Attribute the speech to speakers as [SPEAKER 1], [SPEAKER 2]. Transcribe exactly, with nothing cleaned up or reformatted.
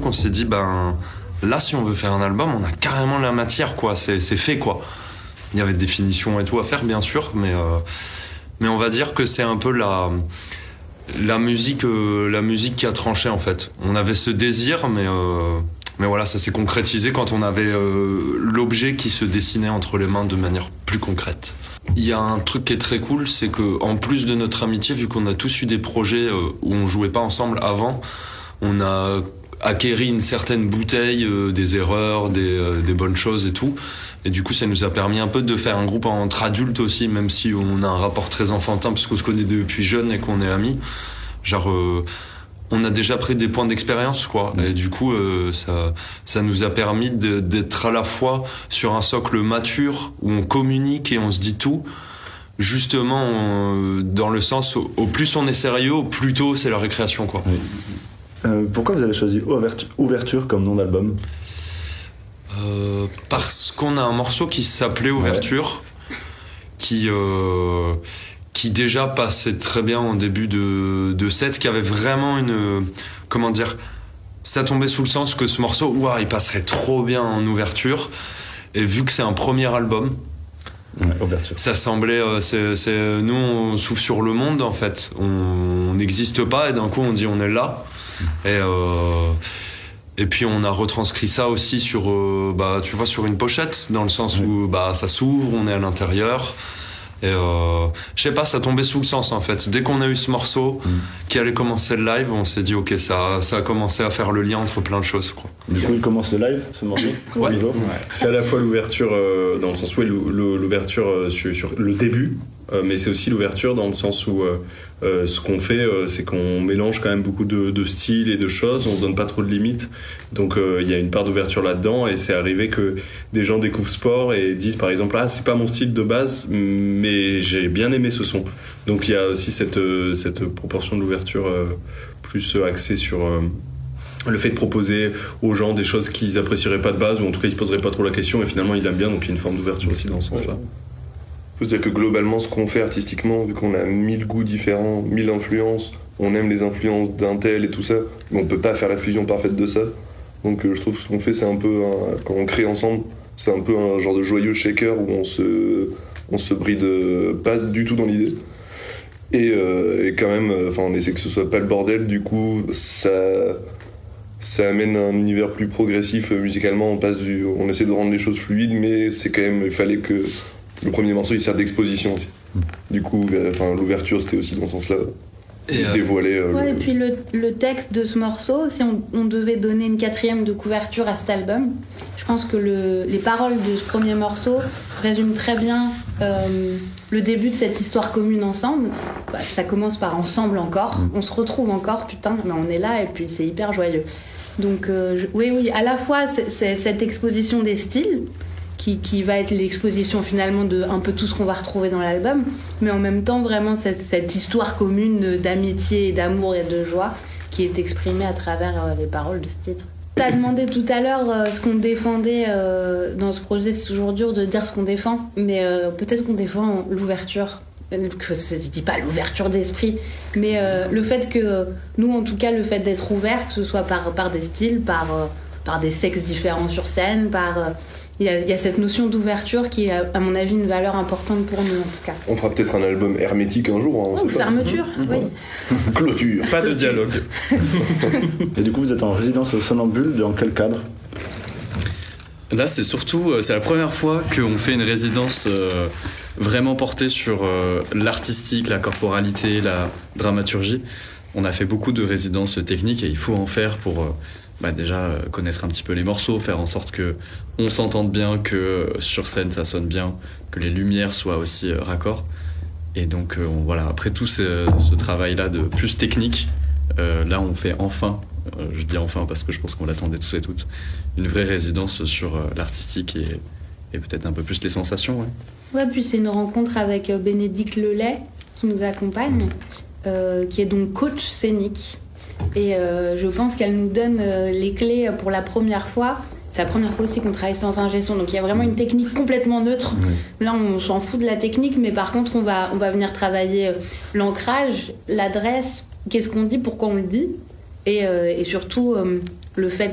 [SPEAKER 1] qu'on s'est dit, ben là, si on veut faire un album, on a carrément la matière, quoi. C'est, c'est fait, quoi. Il y avait des définitions et tout à faire, bien sûr, mais, euh, mais on va dire que c'est un peu la, la, musique, euh, la musique qui a tranché, en fait. On avait ce désir, mais, euh, mais voilà, ça s'est concrétisé quand on avait euh, l'objet qui se dessinait entre les mains de manière plus concrète. Il y a un truc qui est très cool, c'est qu'en plus de notre amitié, vu qu'on a tous eu des projets euh, où on jouait pas ensemble avant, on a acquéri une certaine bouteille, euh, des erreurs, des, euh, des bonnes choses et tout. Et du coup, ça nous a permis un peu de faire un groupe entre adultes aussi, même si on a un rapport très enfantin, parce qu'on se connaît depuis jeune et qu'on est amis. Genre, euh, on a déjà pris des points d'expérience, quoi. Et du coup, euh, ça, ça nous a permis de, d'être à la fois sur un socle mature, où on communique et on se dit tout, justement, on, dans le sens, au, au plus on est sérieux, au plus tôt c'est la récréation, quoi.
[SPEAKER 2] Oui. Euh, pourquoi vous avez choisi Ouverture, Ouverture comme nom d'album ?
[SPEAKER 1] Euh, parce qu'on a un morceau qui s'appelait Ouverture, ouais. qui, euh, qui déjà passait très bien en début de, de set, qui avait vraiment une... Comment dire ? Ça tombait sous le sens que ce morceau, ouah, il passerait trop bien en ouverture. Et vu que c'est un premier album,
[SPEAKER 2] ouais, ouverture.
[SPEAKER 1] Ça semblait... Euh, c'est, c'est, nous, on souffle sur le monde, en fait. On n'existe pas et d'un coup, on dit on est là. Et... Euh, Et puis on a retranscrit ça aussi sur, euh, bah, tu vois, sur une pochette, dans le sens oui. où bah, ça s'ouvre, on est à l'intérieur. Et euh, je sais pas, ça tombait sous le sens en fait. Dès qu'on a eu ce morceau mm. qui allait commencer le live, on s'est dit ok, ça, ça a commencé à faire le lien entre plein de choses, quoi.
[SPEAKER 2] Du coup, il commence le live, ce morceau.
[SPEAKER 1] Ouais.
[SPEAKER 3] Ouais. C'est à la fois l'ouverture, euh, dans le sens où l'ouverture euh, sur, sur le début, euh, mais c'est aussi l'ouverture dans le sens où euh, euh, ce qu'on fait, euh, c'est qu'on mélange quand même beaucoup de, de styles et de choses, on se donne pas trop de limites. Donc il euh, y a une part d'ouverture là-dedans, et c'est arrivé que des gens découvrent Sport et disent par exemple ah c'est pas mon style de base, mais j'ai bien aimé ce son. Donc il y a aussi cette, euh, cette proportion de l'ouverture euh, plus axée sur euh, le fait de proposer aux gens des choses qu'ils apprécieraient pas de base, ou en tout cas ils se poseraient pas trop la question et finalement ils aiment bien, donc il y a une forme d'ouverture aussi dans ce sens-là.
[SPEAKER 4] Faut se dire que globalement ce qu'on fait artistiquement, vu qu'on a mille goûts différents, mille influences, on aime les influences d'un tel et tout ça, mais on peut pas faire la fusion parfaite de ça. Donc euh, je trouve que ce qu'on fait, c'est un peu un, quand on crée ensemble, c'est un peu un genre de joyeux shaker où on se on se bride pas du tout dans l'idée. Et, euh, et quand même, enfin on essaie que ce soit pas le bordel, du coup ça ça amène un univers plus progressif musicalement. On passe du, on essaie de rendre les choses fluides, mais c'est quand même, il fallait que le premier morceau il sert d'exposition aussi. Du coup, enfin l'ouverture c'était aussi dans ce sens-là. Et euh... dévoiler. Euh,
[SPEAKER 5] ouais,
[SPEAKER 4] le...
[SPEAKER 5] et puis le, le texte de ce morceau, si on, on devait donner une quatrième de couverture à cet album, je pense que le, les paroles de ce premier morceau résument très bien euh, le début de cette histoire commune ensemble. Bah, ça commence par ensemble encore, mmh. on se retrouve encore, putain, mais on est là et puis c'est hyper joyeux. Donc euh, je, oui, oui, à la fois c'est, c'est cette exposition des styles, Qui, qui va être l'exposition finalement de un peu tout ce qu'on va retrouver dans l'album, mais en même temps vraiment cette, cette histoire commune d'amitié et d'amour et de joie qui est exprimée à travers euh, les paroles de ce titre. T'as demandé tout à l'heure euh, ce qu'on défendait euh, dans ce projet. C'est toujours dur de dire ce qu'on défend, mais euh, peut-être qu'on défend l'ouverture, que je dis pas l'ouverture d'esprit, mais euh, le fait que nous en tout cas le fait d'être ouvert, que ce soit par, par des styles, par, euh, par des sexes différents sur scène, par... Euh, Il y, a, il y a cette notion d'ouverture qui est, à mon avis, une valeur importante pour nous, en tout cas.
[SPEAKER 4] On fera peut-être un album hermétique un jour. Hein,
[SPEAKER 5] oh, fermeture, mmh. oui.
[SPEAKER 4] Clôture.
[SPEAKER 3] Pas de dialogue.
[SPEAKER 2] Et du coup, vous êtes en résidence au Somnambule, dans quel cadre ?
[SPEAKER 6] Là, c'est surtout, c'est la première fois qu'on fait une résidence euh, vraiment portée sur euh, l'artistique, la corporalité, la dramaturgie. On a fait beaucoup de résidences techniques et il faut en faire pour... Euh, Bah déjà euh, connaître un petit peu les morceaux, faire en sorte que on s'entende bien, que euh, sur scène ça sonne bien, que les lumières soient aussi euh, raccords. Et donc euh, on, voilà, après tout ce, ce travail là de plus technique, euh, là on fait enfin, euh, je dis enfin parce que je pense qu'on l'attendait tous et toutes, une vraie résidence sur euh, l'artistique et, et peut-être un peu plus les sensations. Ouais,
[SPEAKER 5] ouais, puis c'est une rencontre avec euh, Bénédicte Lelay qui nous accompagne, euh, qui est donc coach scénique. Et euh, je pense qu'elle nous donne euh, les clés pour la première fois. C'est la première fois aussi qu'on travaille sans ingé son, donc il y a vraiment une technique complètement neutre. Oui. Là, on s'en fout de la technique, mais par contre, on va, on va venir travailler euh, l'ancrage, l'adresse, qu'est-ce qu'on dit, pourquoi on le dit, et, euh, et surtout euh, le fait